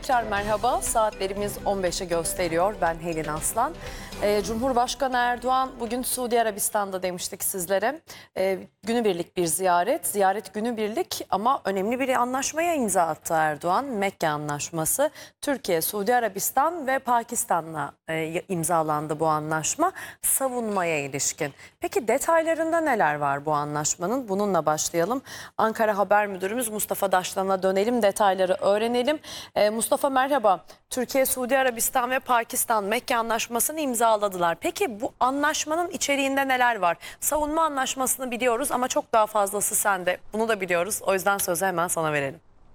Tekrar merhaba. Saatlerimiz 15'i gösteriyor. Ben Helin Aslan. Cumhurbaşkanı Erdoğan bugün Suudi Arabistan'da demiştik sizlere. Günübirlik bir ziyaret. Ziyaret günübirlik ama önemli bir anlaşmaya imza attı Erdoğan. Mekke Anlaşması. Türkiye, Suudi Arabistan ve Pakistan'la imzalandı bu anlaşma. Savunmaya ilişkin. Peki detaylarında neler var bu anlaşmanın? Bununla başlayalım. Ankara Haber Müdürümüz Mustafa Daşlan'a dönelim. Detayları öğrenelim. Mustafa merhaba. Türkiye, Suudi Arabistan ve Pakistan Mekke Anlaşması'nı imzaladılar. Peki bu anlaşmanın içeriğinde neler var? Savunma anlaşmasını biliyoruz ama çok daha fazlası sende. Bunu da biliyoruz. O yüzden sözü hemen sana verelim.